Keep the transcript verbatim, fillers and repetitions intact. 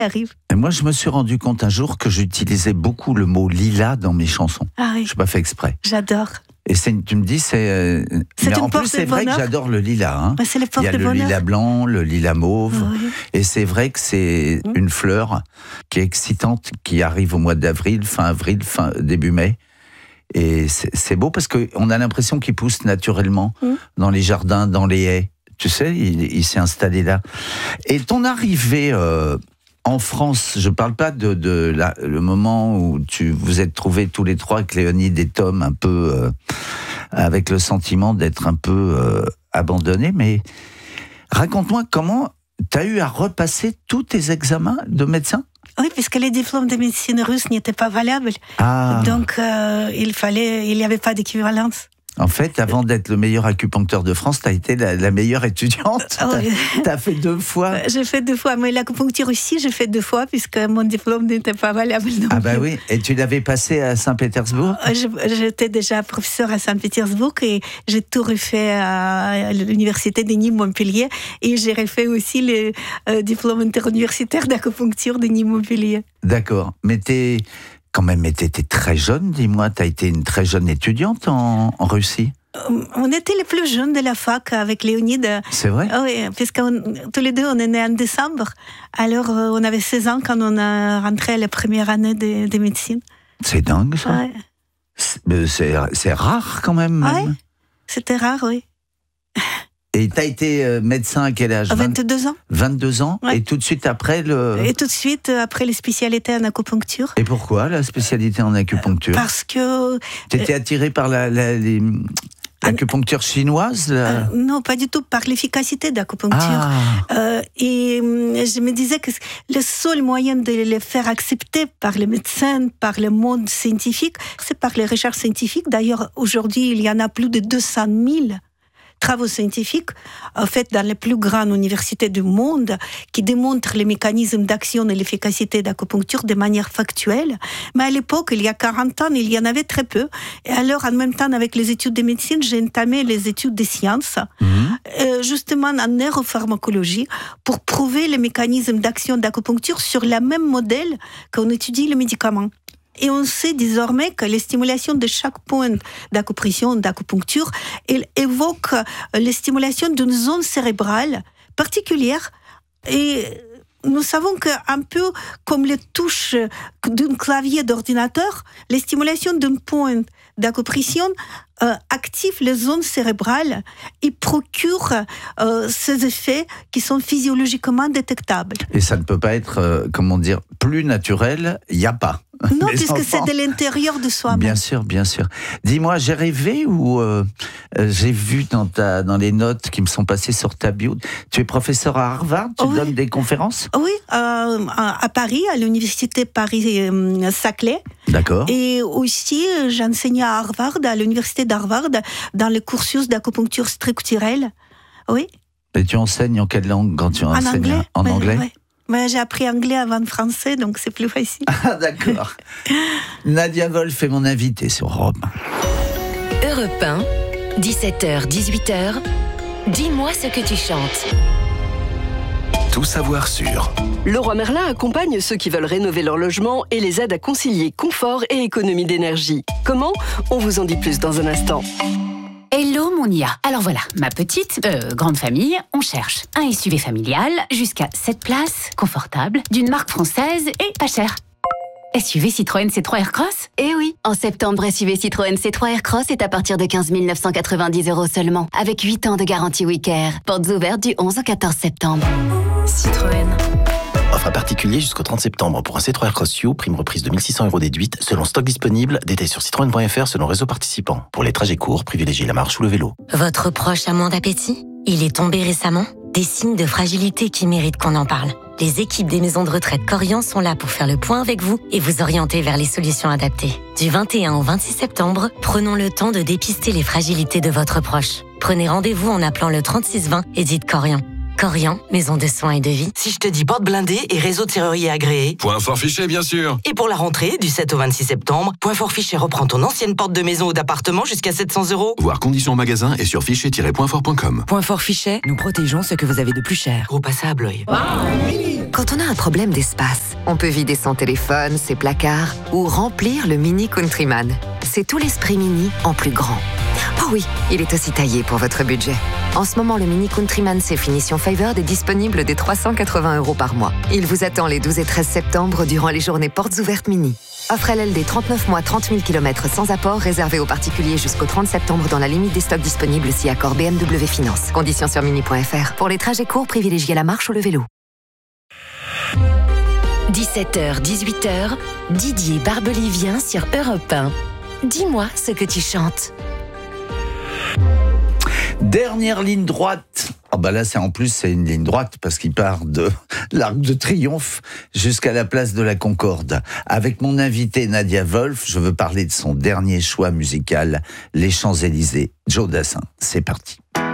arrive. Et moi, je me suis rendu compte un jour que j'utilisais beaucoup le mot lilas dans mes chansons. Ah oui. Je n'ai pas fait exprès. J'adore. Et c'est, tu me dis, c'est... Euh, c'est mais une en plus, porte c'est de vrai bonheur. que j'adore le lilas. Hein. Mais c'est les portes Il y a de le bonheur. lilas blanc, le lilas mauve. Oui. Et c'est vrai que c'est Mmh. une fleur qui est excitante, qui arrive au mois d'avril, fin avril, fin, début mai. Et c'est, c'est beau parce qu'on a l'impression qu'il pousse naturellement mmh. dans les jardins, dans les haies. Tu sais, il, il s'est installé là. Et ton arrivée... Euh, En France, je ne parle pas de, de la, le moment où tu vous êtes trouvés tous les trois avec Léonide et Tom un peu euh, avec le sentiment d'être un peu euh, abandonnés, mais raconte-moi comment tu as eu à repasser tous tes examens de médecin ? Oui, puisque les diplômes de médecine russe n'étaient pas valables. Ah. Donc, euh, il fallait, il n'y avait pas d'équivalence. En fait, avant d'être le meilleur acupuncteur de France, tu as été la, la meilleure étudiante. Oh, tu as fait deux fois. J'ai fait deux fois, mais l'acupuncture aussi, j'ai fait deux fois, puisque mon diplôme n'était pas valable. Non ah bah plus. oui, et tu l'avais passé à Saint-Pétersbourg ? J'étais déjà professeur à Saint-Pétersbourg et j'ai tout refait à l'université de Nîmes-Montpellier et j'ai refait aussi le euh, diplôme interuniversitaire d'acupuncture de Nîmes-Montpellier. D'accord, mais t'es... Quand même, mais tu étais très jeune, dis-moi, tu as été une très jeune étudiante en, en Russie ? On était les plus jeunes de la fac avec Léonide. C'est vrai ? Oui, puisque tous les deux, on est nés en décembre. Alors, on avait seize ans quand on a rentré à la première année de, de médecine. C'est dingue, ça. Ouais. C'est, c'est, c'est rare, quand même. même. Oui, c'était rare, oui. Et tu as été euh, médecin à quel âge ? vingt-deux ans. vingt-deux ans, ouais. Et tout de suite après le... Et tout de suite après les spécialités en acupuncture. Et pourquoi la spécialité en acupuncture ? Parce que... Tu étais attirée par la, la, les... l'acupuncture chinoise la... euh, Non, pas du tout, par l'efficacité d'acupuncture. Ah. Euh, et je me disais que le seul moyen de les faire accepter par les médecins, par le monde scientifique, c'est par les recherches scientifiques. D'ailleurs, aujourd'hui, il y en a plus de deux cent mille travaux scientifiques faits dans les plus grandes universités du monde qui démontrent les mécanismes d'action et l'efficacité d'acupuncture de manière factuelle. Mais à l'époque, il y a quarante ans, il y en avait très peu. Et alors, en même temps, avec les études de médecine, j'ai entamé les études des sciences, mmh. euh, justement en neuropharmacologie, pour prouver les mécanismes d'action d'acupuncture sur le même modèle qu'on étudie les médicaments. Et on sait désormais que les stimulations de chaque point d'acupression, d'acupuncture, elle évoque les stimulations d'une zone cérébrale particulière. Et nous savons qu'un peu comme les touches d'un clavier d'ordinateur, les stimulations d'un point d'acupression euh, activent les zones cérébrales et procurent euh, ces effets qui sont physiologiquement détectables. Et ça ne peut pas être, euh, comment dire, plus naturel, il n'y a pas. Non, puisque enfants. C'est de l'intérieur de soi-même. Bien sûr, bien sûr. Dis-moi, j'ai rêvé ou euh, j'ai vu dans, ta, dans les notes qui me sont passées sur ta bio, tu es professeur à Harvard, tu oui. donnes des conférences ? Oui, euh, à Paris, à l'université Paris-Saclay. D'accord. Et aussi, j'enseignais à Harvard, à l'université d'Harvard, dans le cursus d'acupuncture structurelle. Oui. Et tu enseignes en quelle langue quand tu en enseignes ? Anglais. En mais, anglais ouais. Mais j'ai appris anglais avant le français, donc c'est plus facile. Ah, d'accord. Nadia Wolf est mon invitée sur Europe un. Europe un, dix-sept heures, dix-huit heures, dis-moi ce que tu chantes. Tout savoir sur. Leroy Merlin accompagne ceux qui veulent rénover leur logement et les aide à concilier confort et économie d'énergie. Comment ? On vous en dit plus dans un instant. Hello mon I A. Alors voilà, ma petite, euh, grande famille, on cherche un S U V familial jusqu'à sept places, confortable, d'une marque française et pas cher. S U V Citroën C trois Aircross ? Eh oui, en septembre, S U V Citroën C trois Aircross est à partir de quinze mille neuf cent quatre-vingt-dix euros seulement, avec huit ans de garantie Wicker. Portes ouvertes du onze au quatorze septembre. Citroën. Offre à particulier jusqu'au trente septembre pour un C trois Aircross U, prime reprise de mille six cents euros déduite, selon stock disponible, détail sur citroën point f r selon réseau participant. Pour les trajets courts, privilégiez la marche ou le vélo. Votre proche a moins d'appétit ? Il est tombé récemment ? Des signes de fragilité qui méritent qu'on en parle. Les équipes des maisons de retraite Corian sont là pour faire le point avec vous et vous orienter vers les solutions adaptées. Du vingt et un au vingt-six septembre, prenons le temps de dépister les fragilités de votre proche. Prenez rendez-vous en appelant le trente-six vingt et dites Corian. Corian, maison de soins et de vie. Si je te dis porte blindée et réseau de serrurier agréé. Point fort fichet, bien sûr. Et pour la rentrée, du sept au vingt-six septembre, Point fort fichet reprend ton ancienne porte de maison ou d'appartement jusqu'à sept cents euros. Voir conditions en magasin et sur fichet tiret point fort point com. Point fort fichet, nous protégeons ce que vous avez de plus cher. Gros passage à Blois. Quand on a un problème d'espace, on peut vider son téléphone, ses placards ou remplir le Mini Countryman. C'est tout l'esprit Mini en plus grand. Oh oui, il est aussi taillé pour votre budget. En ce moment, le Mini Countryman C Finition Favored est disponible dès trois cent quatre-vingts euros par mois. Il vous attend les douze et treize septembre durant les journées portes ouvertes Mini. Offre L L D trente-neuf mois, trente mille kilomètres sans apport, réservé aux particuliers jusqu'au trente septembre dans la limite des stocks disponibles si accord B M W Finance. Conditions sur mini point f r. Pour les trajets courts, privilégiez la marche ou le vélo. dix-sept heures, dix-huit heures, Didier Barbelivien sur Europe un. Dis-moi ce que tu chantes. Dernière ligne droite. Ah bah là, c'est en plus, c'est une ligne droite parce qu'il part de l'Arc de Triomphe jusqu'à la place de la Concorde. Avec mon invité Nadia Wolf, je veux parler de son dernier choix musical, Les Champs-Élysées. Joe Dassin, c'est parti.